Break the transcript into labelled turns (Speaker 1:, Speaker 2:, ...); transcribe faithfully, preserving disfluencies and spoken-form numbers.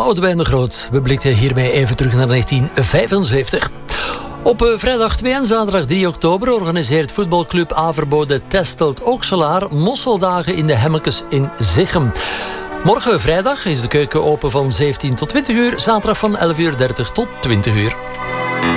Speaker 1: Boudewijn de Groot. We blikken hiermee even terug naar negentien vijfenzeventig. Op uh, vrijdag twee en zaterdag drie oktober organiseert voetbalclub Averbo de Testelt Auxelaar mosseldagen in de Hemmekes in Zichem. Morgen vrijdag is de keuken open van zeventien tot twintig uur, zaterdag van elf uur dertig tot twintig uur.